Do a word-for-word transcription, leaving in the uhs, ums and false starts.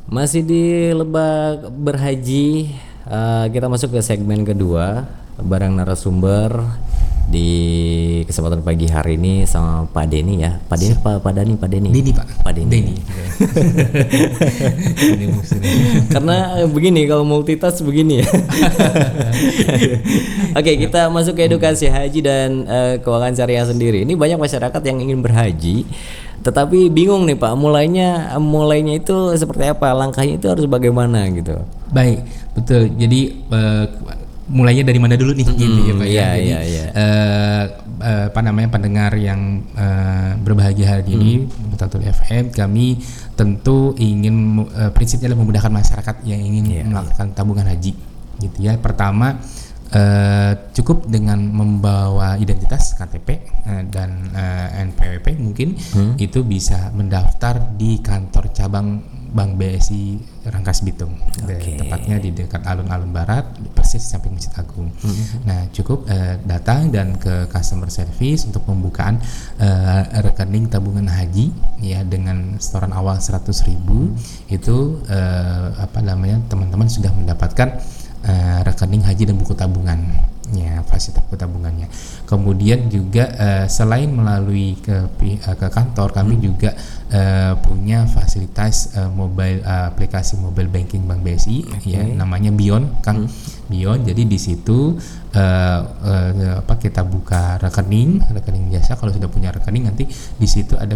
Masih di Lebak Berhaji, eh, kita masuk ke segmen kedua bareng narasumber di kesempatan pagi hari ini sama Pak Denny ya. Pak Denny, Pak Pak Dani, Pak Denny. Denny, Pak. Pak Denny. Denny. Ini maksudnya. Karena eh, begini kalau multitask begini ya. Oke, kita masuk ke edukasi haji dan eh, keuangan syariah sendiri. Ini banyak masyarakat yang ingin berhaji, tetapi bingung nih Pak, mulainya mulainya itu seperti apa? Langkahnya itu harus bagaimana gitu. Baik, betul. Jadi uh, mulainya dari mana dulu nih, Mm-hmm, gitu ya Pak iya, ya. Jadi iya, iya. Uh, uh, apa namanya pendengar yang uh, berbahagia hari ini, Betatul F M, kami tentu ingin uh, prinsipnya adalah memudahkan masyarakat yang ingin Iya, melakukan tabungan haji, gitu ya. Pertama, uh, cukup dengan membawa identitas K T P uh, dan uh, N P W P mungkin Hmm. itu bisa mendaftar di kantor cabang Bank B S I Rangkas Bitung, Oke. tepatnya di dekat alun-alun barat, persis di samping Masjid Agung. Hmm. Nah, cukup uh, datang dan ke customer service untuk pembukaan uh, rekening tabungan haji ya dengan setoran awal seratus ribu. Itu uh, apa namanya teman-teman sudah mendapatkan uh, rekening haji dan buku tabungan ya, fasilitas buku tabungannya. Kemudian juga uh, selain melalui ke uh, ke kantor, kami juga uh, punya fasilitas uh, mobile uh, aplikasi mobile banking Bank B S I. Okay. Ya, namanya Beyond, Kang. Beyond. Jadi di situ uh, uh, apa kita buka rekening rekening jasa. Kalau sudah punya rekening, nanti di situ ada